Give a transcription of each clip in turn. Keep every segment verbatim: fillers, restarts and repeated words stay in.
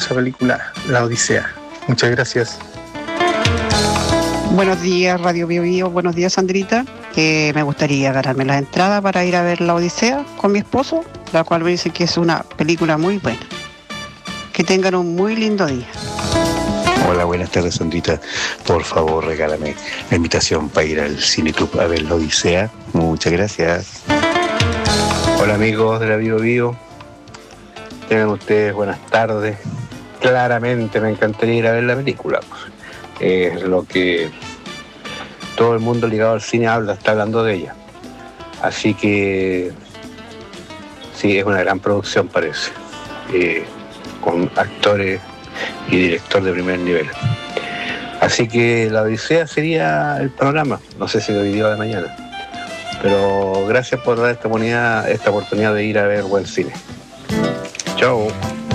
hermosa película, La Odisea. Muchas gracias. Buenos días, Radio Bio Bio. Buenos días, Sandrita. Eh, me gustaría ganarme la entrada para ir a ver La Odisea con mi esposo, la cual me dice que es una película muy buena. Que tengan un muy lindo día. Hola, buenas tardes, Sandrita. Por favor, regálame la invitación para ir al Cineclub a ver La Odisea. Muchas gracias. Hola, amigos de la Bio Bio. Tengan ustedes buenas tardes. Claramente me encantaría ir a ver la película. Es lo que todo el mundo ligado al cine habla, está hablando de ella. Así que sí, es una gran producción, parece. Eh, con actores y director de primer nivel. Así que La Odisea sería el programa, no sé si lo diría de mañana, pero gracias por dar esta oportunidad, esta oportunidad de ir a ver buen cine. Chao.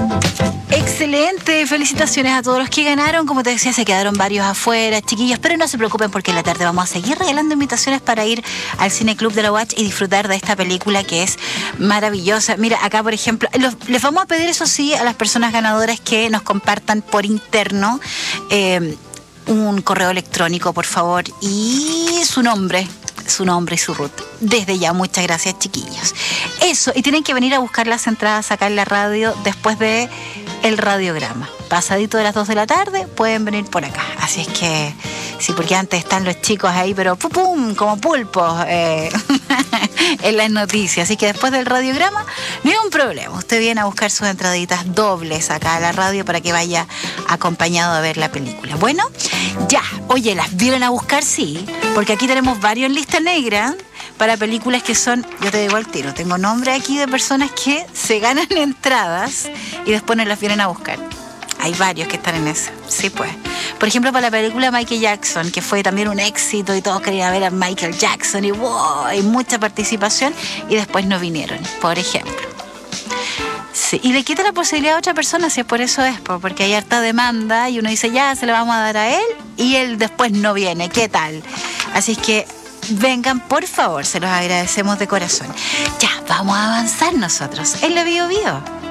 Excelente, felicitaciones a todos los que ganaron. Como te decía, se quedaron varios afuera, chiquillos, pero no se preocupen porque en la tarde vamos a seguir regalando invitaciones para ir al Cineclub de la Watch y disfrutar de esta película que es maravillosa. Mira, acá por ejemplo, los, les vamos a pedir eso sí a las personas ganadoras que nos compartan por interno eh, un correo electrónico, por favor, y su nombre. su nombre y su ruta. Desde ya, muchas gracias, chiquillos. Eso, y tienen que venir a buscar las entradas acá en la radio después de el radiograma. Pasadito de las dos de la tarde, pueden venir por acá. Así es que, sí, porque antes están los chicos ahí, pero pum, pum, como pulpos eh, en las noticias. Así que después del radiograma, no hay un problema. Usted viene a buscar sus entraditas dobles acá a la radio para que vaya acompañado a ver la película. Bueno, ya, oye, ¿las vieron a buscar? Sí, porque aquí tenemos varios en lista negra para películas que son, yo te digo al tiro, tengo nombre aquí de personas que se ganan entradas y después nos las vienen a buscar. Hay varios que están en eso, sí pues. Por ejemplo, para la película Michael Jackson, que fue también un éxito y todos querían ver a Michael Jackson y wow, hay mucha participación y después no vinieron, por ejemplo. Sí, y le quita la posibilidad a otra persona, si es por eso es, porque hay harta demanda y uno dice ya, se le vamos a dar a él y él después no viene, ¿qué tal? Así es que vengan, por favor, se los agradecemos de corazón. Ya, vamos a avanzar nosotros en la Bio Bio.